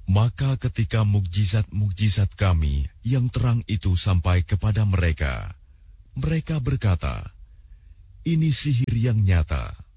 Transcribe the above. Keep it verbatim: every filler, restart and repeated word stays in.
Maka ketika mukjizat-mukjizat kami yang terang itu sampai kepada mereka, mereka berkata, "Ini sihir yang nyata."